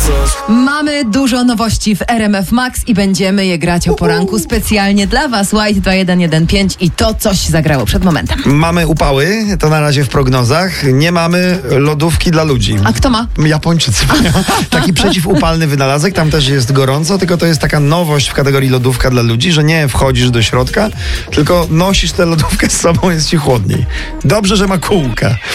Mamy dużo nowości w RMF Max i będziemy je grać o poranku specjalnie dla Was. White 2115 i to coś zagrało przed momentem. Mamy upały, to na razie w prognozach. Nie mamy lodówki dla ludzi. A kto ma? Japończycy mają taki przeciwupalny wynalazek, tam też jest gorąco, tylko to jest taka nowość w kategorii lodówka dla ludzi, że nie wchodzisz do środka, tylko nosisz tę lodówkę z sobą, jest ci chłodniej. Dobrze, że ma kółka.